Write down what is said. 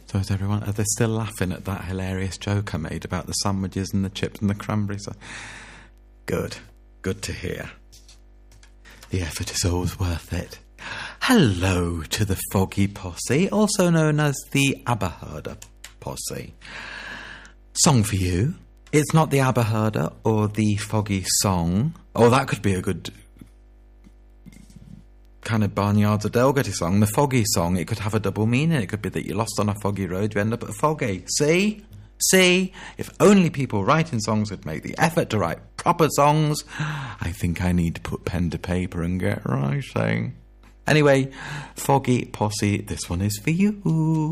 So is everyone... Are they still laughing at that hilarious joke I made about the sandwiches and the chips and the cranberries? Good. Good to hear. The effort is always worth it. Hello to the Foggy Posse, also known as the Aberherder Posse. Song for you. It's not the Aberherder or the Foggy Song. Oh, that could be a good kind of Barnyards of Dalgety song. The Foggy Song, it could have a double meaning. It could be that you're lost on a foggy road, you end up at Foggy. See? If only people writing songs would make the effort to write proper songs. I think I need to put pen to paper and get writing. Anyway, Foggy Posse, this one is for you.